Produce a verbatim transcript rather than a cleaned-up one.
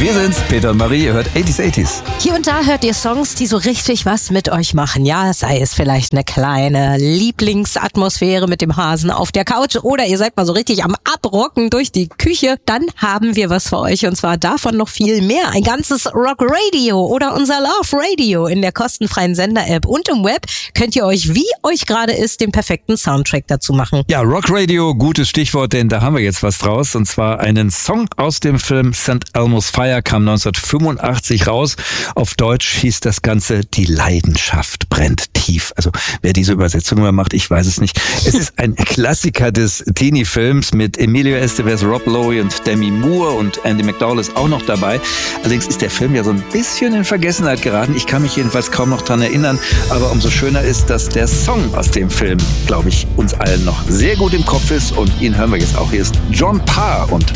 Wir sind's, Peter und Marie, ihr hört achtziger achtziger. Hier und da hört ihr Songs, die so richtig was mit euch machen. Ja, sei es vielleicht eine kleine Lieblingsatmosphäre mit dem Hasen auf der Couch oder ihr seid mal so richtig am Abrocken durch die Küche. Dann haben wir was für euch und zwar davon noch viel mehr. Ein ganzes Rock Radio oder unser Love Radio in der kostenfreien Sender-App und im Web könnt ihr euch, wie euch gerade ist, den perfekten Soundtrack dazu machen. Ja, Rock Radio, gutes Stichwort, denn da haben wir jetzt was draus und zwar einen Song aus dem Film Saint Elmo's Fire, kam neunzehnhundertfünfundachtzig raus. Auf Deutsch hieß das Ganze Die Leidenschaft brennt tief. Also wer diese Übersetzung immer macht, ich weiß es nicht. Es ist ein Klassiker des Teenie-Films mit Emilio Estevez, Rob Lowe und Demi Moore und Andy McDowell ist auch noch dabei. Allerdings ist der Film ja so ein bisschen in Vergessenheit geraten. Ich kann mich jedenfalls kaum noch dran erinnern, aber umso schöner ist, dass der Song aus dem Film, glaube ich, uns allen noch sehr gut im Kopf ist und ihn hören wir jetzt auch. Hier ist John Parr und